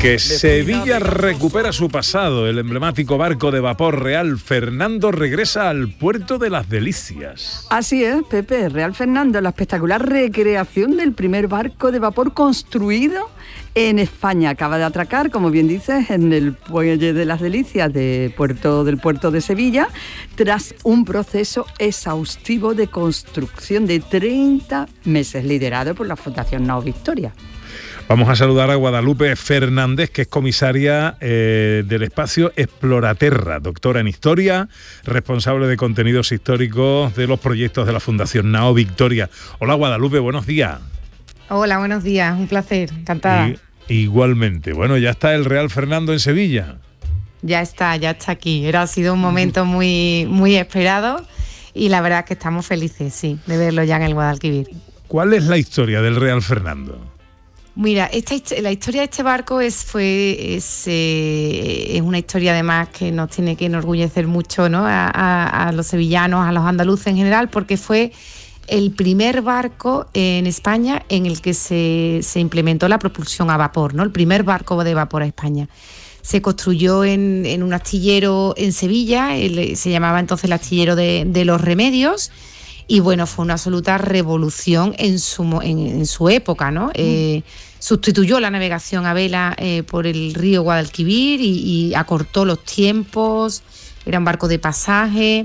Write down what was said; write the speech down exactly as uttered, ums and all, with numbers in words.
Que Sevilla recupera su pasado. El emblemático barco de vapor Real Fernando regresa al puerto de Las Delicias. Así es, Pepe. Real Fernando, la espectacular recreación del primer barco de vapor construido en España. Acaba de atracar, como bien dices, en el muelle de Las Delicias de puerto, del puerto de Sevilla, tras un proceso exhaustivo de construcción de treinta meses, liderado por la Fundación Nao Victoria. Vamos a saludar a Guadalupe Fernández, que es comisaria eh, del espacio Exploraterra, doctora en Historia, responsable de contenidos históricos de los proyectos de la Fundación Nao Victoria. Hola Guadalupe, buenos días. Hola, buenos días, un placer, encantada. Y, igualmente, bueno, ya está el Real Fernando en Sevilla. Ya está, ya está aquí. Era, ha sido un momento muy, muy esperado y la verdad es que estamos felices, sí, de verlo ya en el Guadalquivir. ¿Cuál es la historia del Real Fernando? Mira, esta, la historia de este barco es, fue, es, eh, es una historia además que nos tiene que enorgullecer mucho, ¿no? a, a, a los sevillanos, a los andaluces en general, porque fue el primer barco en España en el que se, se implementó la propulsión a vapor, ¿no? El primer barco de vapor a España. Se construyó en, en un astillero en Sevilla, el, se llamaba entonces el astillero de, de los Remedios. Y bueno, fue una absoluta revolución en su, en, en su época, ¿no? Eh, sustituyó la navegación a vela eh, por el río Guadalquivir y, y acortó los tiempos, era un barco de pasaje.